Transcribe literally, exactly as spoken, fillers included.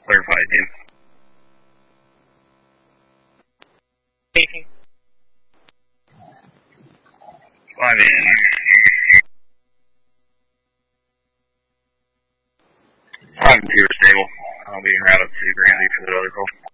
Clarify, team. Speaking. Five in. Five and two are stable. I'll be routed to Granby for the other call.